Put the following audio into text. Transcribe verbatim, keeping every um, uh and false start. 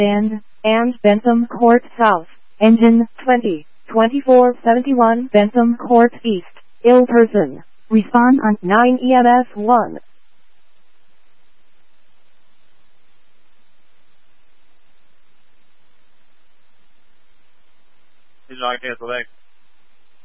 and, and Bentham Court South, engine twenty, twenty-four seventy-one Bentham Court East, ill person. Respond on nine E M S one. He's not cancel that.